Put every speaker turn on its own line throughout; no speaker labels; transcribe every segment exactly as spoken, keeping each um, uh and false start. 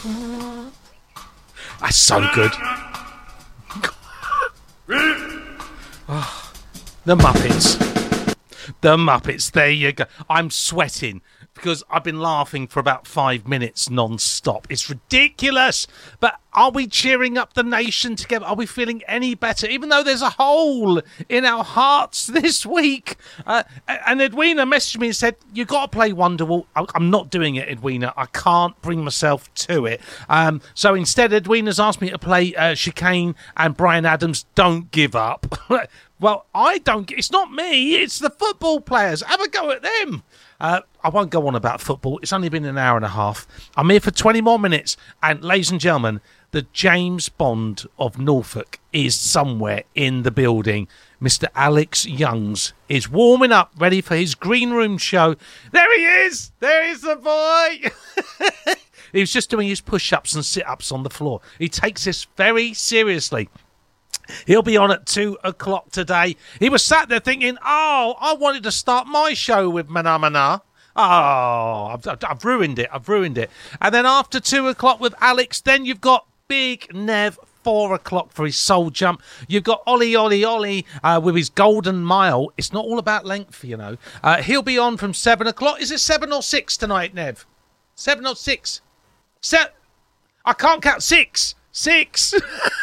That's so good. Oh, the Muppets. The Muppets. There you go. I'm sweating because I've been laughing for about five minutes non-stop. It's ridiculous. But are we cheering up the nation together? Are we feeling any better? Even though there's a hole in our hearts this week. Uh, and Edwina messaged me and said, you've got to play Wonderwall. I'm not doing it, Edwina. I can't bring myself to it. Um, so instead, Edwina's asked me to play uh, Chicane and Bryan Adams' Don't Give Up. Well, I don't. It's not me. It's the football players. Have a go at them. Uh, I won't go on about football. It's only been an hour and a half. I'm here for twenty more minutes. And ladies and gentlemen, the James Bond of Norfolk is somewhere in the building. Mister Alex Youngs is warming up, ready for his green room show. There he is. There is the boy. He was just doing his push-ups and sit-ups on the floor. He takes this very seriously. He'll be on at two o'clock today. He was sat there thinking, oh, I wanted to start my show with Mana Mana. Oh, I've, I've ruined it. I've ruined it. And then after two o'clock with Alex, then you've got Big Nev, four o'clock for his soul jump. You've got Ollie, Ollie, Ollie uh, with his golden mile. It's not all about length, you know. Uh, he'll be on from seven o'clock. Is it seven or six tonight, Nev? Seven or six? Se- I can't count. Six. Six.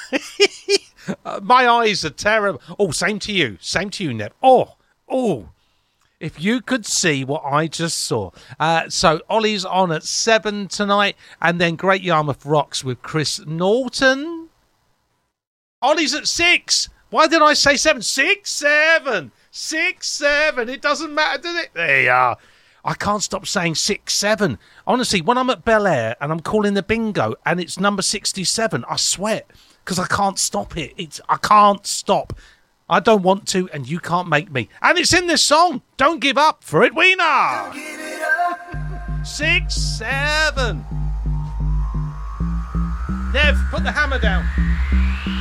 Uh, my eyes are terrible. Oh, same to you. Same to you, Nev. Oh, oh. If you could see what I just saw. Uh, so, Ollie's on at seven tonight. And then Great Yarmouth Rocks with Chris Norton. Ollie's at six. Why did I say seven? Six, seven. Six, seven. It doesn't matter, does it? There you are. I can't stop saying six, seven. Honestly, when I'm at Bel Air and I'm calling the bingo and it's number sixty-seven, I sweat. Because I can't stop it. It's I can't stop. I don't want to, and you can't make me. And it's in this song. Don't give up for it, Weena. Six, seven. Nev, put the hammer down.